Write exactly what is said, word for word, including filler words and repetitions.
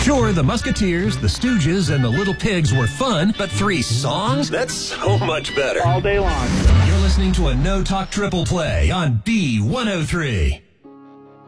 Sure, the Musketeers, the Stooges, and the Little Pigs were fun, but three songs? That's so much better. All day long. You're listening to a No Talk Triple Play on B one oh three.